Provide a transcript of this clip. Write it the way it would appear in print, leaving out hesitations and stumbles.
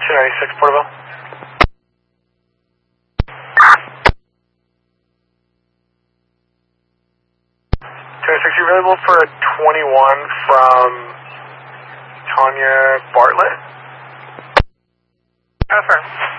296 Porterville. 296, you available for a 21 from Tanya Bartlett? Affirm.